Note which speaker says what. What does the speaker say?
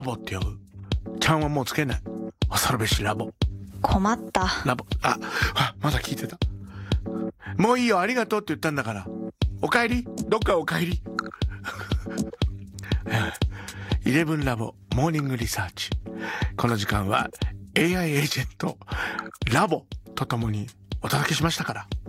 Speaker 1: ボって呼ぶ。ちゃんはもうつけない。恐るべしラボ。
Speaker 2: 困った。
Speaker 1: ラボ。まだ聞いてた。もういいよ、ありがとうって言ったんだから。おかえり、どっかおかえり。11ラボモーニングリサーチ。この時間は AI エージェントラボとともにお届けしましたから。